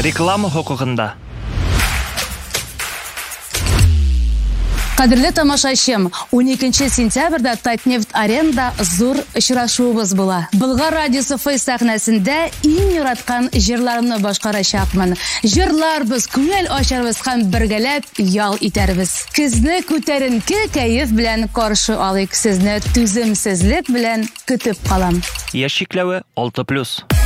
Реклама хокукында. Кадерле тамашачым, 12 сентябрьдә Татнефть-аренада зур очрашуыбыз була. Болгар радиосы фейс сәхнәсендә иң яраткан җырларымны башкарачакмын. Җырларбыз, күңел ачарбыз һәм бергәләп ял итәрбез. Көзне күтәренке кәеф белән каршы алыйк. Сезне түземсезлек белән көтеп калам. Яшь чикләве 6+.